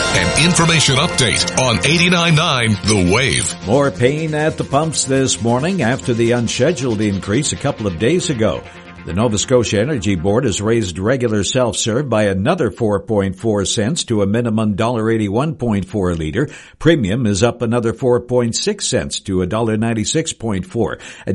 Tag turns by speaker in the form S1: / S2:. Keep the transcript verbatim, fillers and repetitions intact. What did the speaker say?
S1: An information update on eighty-nine point nine The Wave.
S2: More pain at the pumps this morning after the unscheduled increase a couple of days ago. The Nova Scotia Energy Board has raised regular self-serve by another four point four cents to a minimum one dollar eighty-one point four a liter. Premium is up another four point six cents to one dollar ninety-six point four.